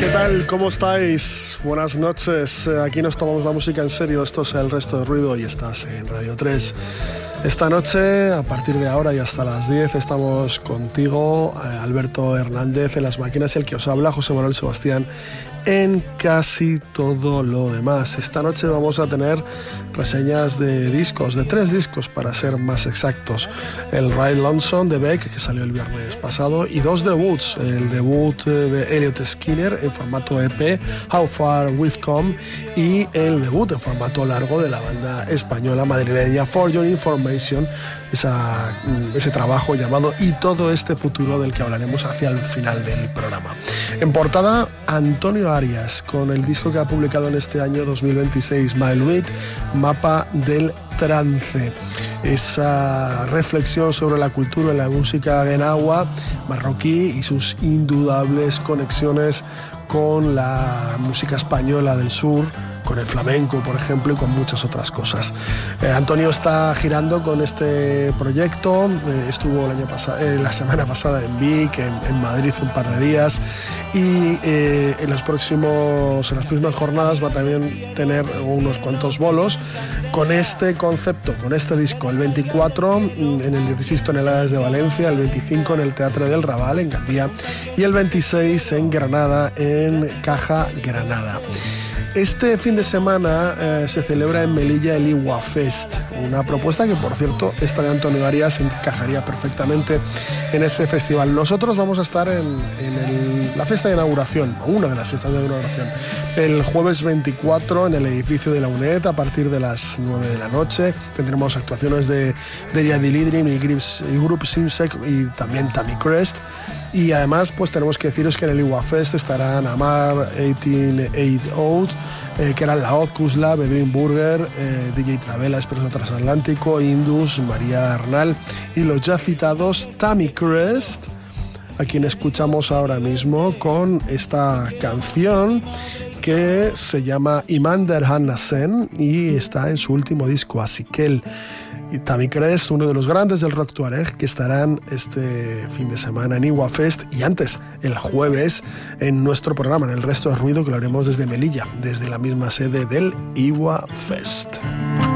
¿Qué tal? ¿Cómo estáis? Buenas noches. Aquí nos tomamos la música en serio. Esto es El Resto de Ruido y estás en Radio 3. Esta noche, a partir de ahora y hasta las 10, estamos contigo, Alberto Hernández en las máquinas y el que os habla, José Manuel Sebastián, en casi todo lo demás. Esta noche vamos a tener reseñas de discos, de 3 discos para ser más exactos. El Ride Lonesome de Beck, que salió el viernes pasado, y 2 debuts. El debut de Elliot Skinner en formato EP, How Far We've Come, y el debut en formato largo de la banda española madrileña For Your Information, ese trabajo llamado Y todo este futuro, del que hablaremos hacia el final del programa. En portada, Antonio Arias, con el disco que ha publicado en este año 2026, Maelwit, Mapa del Trance. Esa reflexión sobre la cultura y la música ghenagua marroquí y sus indudables conexiones con la música española del sur, con el flamenco, por ejemplo, y con muchas otras cosas. Antonio está girando con este proyecto. Estuvo la semana pasada en Vic, en Madrid un par de días, y en las próximas jornadas va a también tener unos cuantos bolos con este concepto, con este disco. El 24 en el 16 Toneladas de Valencia, el 25 en el Teatre del Raval, en Gandía, y el 26 en Granada, en Caja Granada. Este fin de semana se celebra en Melilla el Iwa Fest, una propuesta que, por cierto, esta de Antonio Arias encajaría perfectamente en ese festival. Nosotros vamos a estar en la fiesta de inauguración, una de las fiestas de inauguración, el jueves 24 en el edificio de la UNED a partir de las 9 de la noche. Tendremos actuaciones de Deria Dilidrim y Group Simsek y también Tammy Crest. Y además, pues tenemos que deciros que en el Iwa Fest estarán Amar, 1888, Keran Laoz, Kuzla, Bedouin Burger, DJ Travela, Expreso Transatlántico, Indus, María Arnal y los ya citados Tammy Crest, a quien escuchamos ahora mismo con esta canción que se llama Iman der Hannasen y está en su último disco, Asikel. Y Tammy Crest, uno de los grandes del rock tuareg, que estarán este fin de semana en Iwa Fest, y antes, el jueves, en nuestro programa, en El Resto de Ruido, que lo haremos desde Melilla, desde la misma sede del Iwa Fest.